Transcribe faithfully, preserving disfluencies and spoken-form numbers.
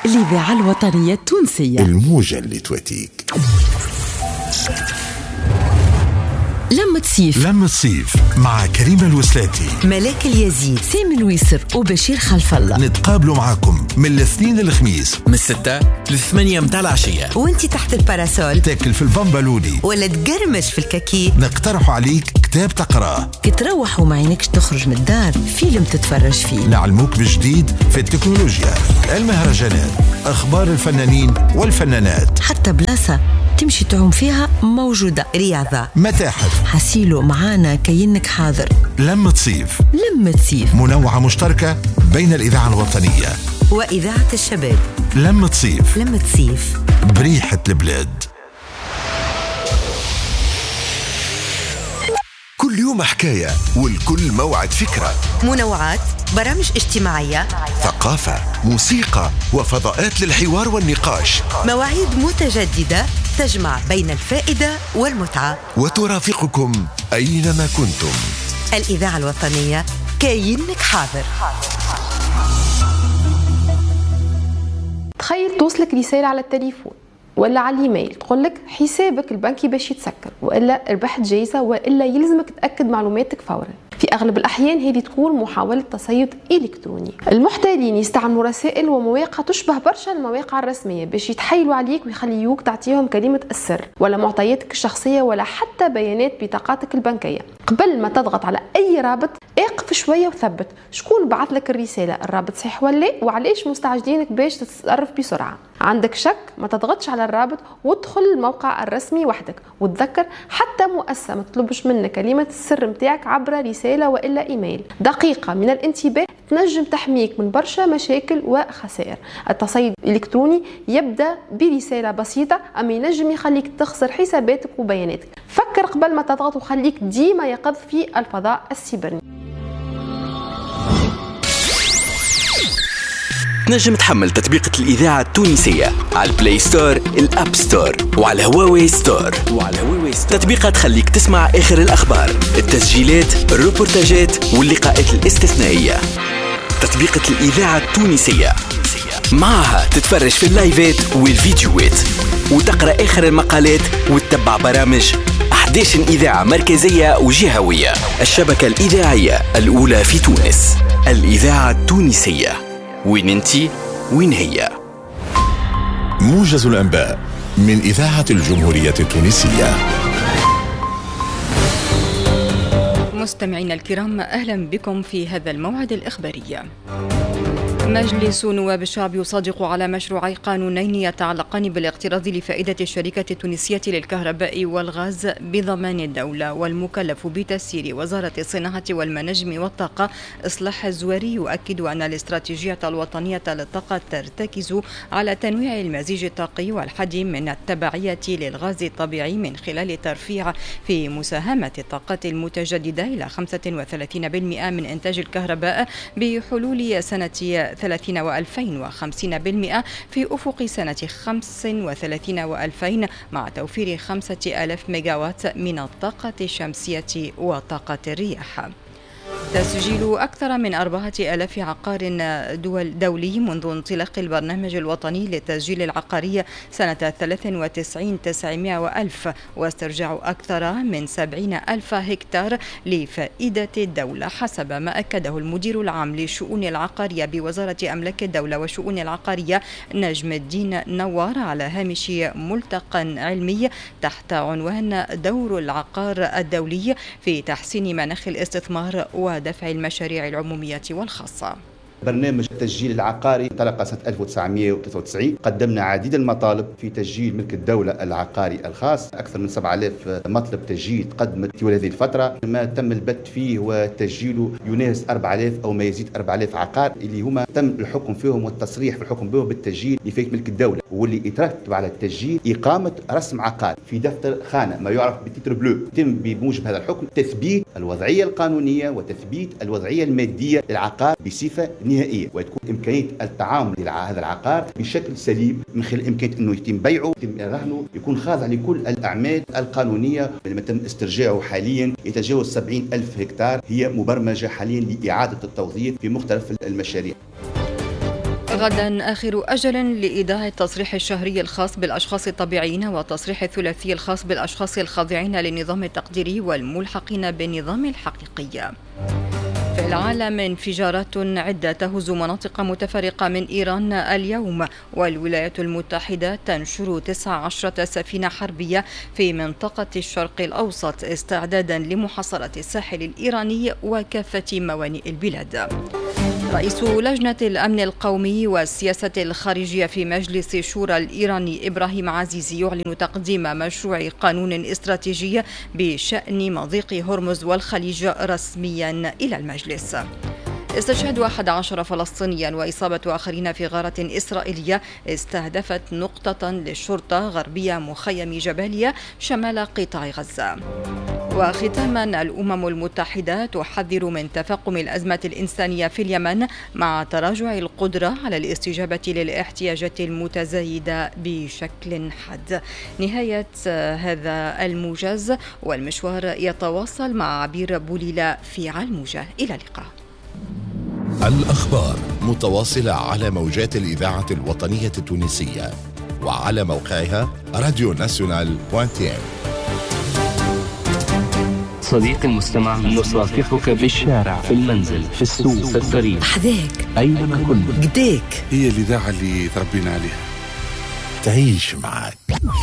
الإذاعة الوطنية التونسية، الموجة اللي تواتيك. لما تصيف لما تصيف مع كريم الوسلاتي، ملاك اليزيد، سامي الويسر وبشير خلف الله. نتقابلوا معاكم من الاثنين للخميس من الستة للثمانية متاع العشية، وانتي تحت الباراسول تاكل في البامبالوني ولا تقرمش في الكاكي. نقترح عليك كتاب تقراه، كتروح وما عينكش تخرج من الدار، فيلم تتفرج فيه. نعلموك بجديد في التكنولوجيا، المهرجانات، أخبار الفنانين والفنانات، حتى بلاصة تمشي تعوم فيها موجودة، رياضة، متاحف. حسيلو معانا كينك حاضر. لما تصيف لما تصيف منوعة مشتركة بين الإذاعة الوطنية وإذاعة الشباب. لما تصيف لما تصيف بريحة البلاد. كل يوم حكاية والكل موعد فكرة، منوعات، برامج اجتماعية، ثقافة، موسيقى وفضاءات للحوار والنقاش، مواعيد متجددة تجمع بين الفائدة والمتعة، وترافقكم أينما كنتم. الإذاعة الوطنية كاينك حاضر. تخيل توصلك رسالة على التليفون ولا على الايميل تقول لك حسابك البنكي باش يتسكر، والا ربحت جايزه، والا يلزمك تاكد معلوماتك فورا. في اغلب الاحيان هذه تكون محاوله تصيد الكتروني. المحتالين يستعملوا رسائل ومواقع تشبه برشا المواقع الرسميه باش يتحايلوا عليك ويخليوك تعطيهم كلمه السر ولا معطياتك الشخصيه ولا حتى بيانات بطاقاتك البنكيه. قبل ما تضغط على اي رابط اقف شويه وثبت شكون بعث لك الرساله، الرابط صحيح ولا، وعلاش مستعجلينك باش تتصرف بسرعه. عندك شك ما تضغطش على الرابط وادخل الموقع الرسمي وحدك، وتذكر حتى مؤسسه ما تطلبش منك كلمه السر متاعك عبر رساله والا ايميل. دقيقه من الانتباه تنجم تحميك من برشا مشاكل وخسائر. التصيد الالكتروني يبدا برساله بسيطه اما ينجم يخليك تخسر حساباتك وبياناتك. فكر قبل ما تضغط وخليك ديما يقظ في الفضاء السيبرني. تنجم تحمل تطبيقة الإذاعة التونسية على البلاي ستور، الأب ستور، وعلى هواوي ستور. وعلى هواوي ستور تطبيقات تخليك تسمع آخر الأخبار، التسجيلات، الروبورتاجات واللقاءات الاستثنائية. تطبيقة الإذاعة التونسية معها تتفرج في اللايفات والفيديوهات وتقرأ آخر المقالات وتتبع برامج أحد عشر إذاعة مركزية وجهوية. الشبكة الإذاعية الأولى في تونس، الإذاعة التونسية. وين انتي وين هي؟ موجز الأنباء من إذاعة الجمهورية التونسية. مستمعينا الكرام، أهلا بكم في هذا الموعد الإخباري. مجلس نواب الشعب يصادق على مشروعي قانونين يتعلقان بالاقتراض لفائدة الشركة التونسية للكهرباء والغاز بضمان الدولة. والمكلف بتسيير وزارة الصناعة والمناجم والطاقة إصلاح الزواري يؤكد أن الاستراتيجية الوطنية للطاقة ترتكز على تنويع المزيج الطاقي والحد من التبعية للغاز الطبيعي من خلال ترفيع في مساهمة الطاقات المتجددة إلى خمسة وثلاثين بالمئة من إنتاج الكهرباء بحلول سنة ثلاثين وألفين وخمسين بالمئة في أفق سنة خمس وثلاثين وألفين، مع توفير خمسة آلاف ميجاوات من الطاقة الشمسية وطاقة الرياح. تسجيل أكثر من أربعة آلاف عقار دول دولي منذ انطلاق البرنامج الوطني للتسجيل العقاري سنة ثلاثة وتسعين تسعمائة وألف، واسترجاع أكثر من سبعين ألف هكتار لفائدة الدولة، حسب ما أكده المدير العام للشؤون العقارية بوزارة أملاك الدولة والشؤون العقارية نجم الدين نوار على هامش ملتقى علمي تحت عنوان دور العقار الدولي في تحسين مناخ الاستثمار ودفع المشاريع العمومية والخاصة. برنامج التسجيل العقاري انطلق سنة ألف وتسعمائة وثلاثة وتسعين. قدمنا عديد المطالب في تسجيل ملك الدولة العقاري الخاص، أكثر من سبعة آلاف مطلب تسجيل تقدمت طوال هذه الفترة. ما تم البت فيه وتسجيله يناهز أربعة آلاف أو ما يزيد أربعة آلاف عقار اللي هما تم الحكم فيهم والتصريح في الحكم بهم بالتسجيل لفائدة ملك الدولة، واللي يترتب على التسجيل إقامة رسم عقاري في دفتر خانة ما يعرف بتيتر بلو. يتم بموجب هذا الحكم تثبيت الوضعية القانونية وتثبيت الوضعية المادية للعقار بصفة نهائية، وتكون إمكانية التعامل مع هذا العقار بشكل سليم من خلال إمكانية أنه يتم بيعه، يتم رهنه، يكون خاضع لكل الأعمال القانونية. لما تم استرجاعه حاليا يتجاوز سبعين ألف هكتار، هي مبرمجة حاليا لإعادة التوظيف في مختلف المشاريع. غدا آخر أجل لإيداع التصريح الشهري الخاص بالأشخاص الطبيعيين والتصريح الثلاثي الخاص بالأشخاص الخاضعين للنظام التقديري والملحقين بالنظام الحقيقي. في العالم انفجارات عدة تهز مناطق متفرقة من إيران اليوم، والولايات المتحدة تنشر تسع عشرة سفينة حربية في منطقة الشرق الأوسط استعدادا لمحاصرة الساحل الإيراني وكافة موانئ البلاد. رئيس لجنة الأمن القومي والسياسة الخارجية في مجلس الشورى الإيراني إبراهيم عزيزي يعلن تقديم مشروع قانون استراتيجي بشأن مضيق هرمز والخليج رسميا إلى المجلس. استشهاد أحد عشر فلسطينيا وإصابة آخرين في غارة إسرائيلية استهدفت نقطة للشرطة غربية مخيم جباليا شمال قطاع غزة. وختاما الأمم المتحدة تحذر من تفاقم الأزمة الإنسانية في اليمن مع تراجع القدرة على الاستجابة للاحتياجات المتزايدة بشكل حاد. نهاية هذا الموجز، والمشوار يتواصل مع عبير بوليلة في علموجة. إلى اللقاء. الأخبار متواصلة على موجات الإذاعة الوطنية التونسية وعلى موقعها راديو ناسيونال بوانتين. صديقي المستمع، نصافحك بالشارع، في المنزل، في السوق، في الطريق، حذاك، أينما كنت. قديك هي الإذاعة اللي تربينا عليها، تعيش معك.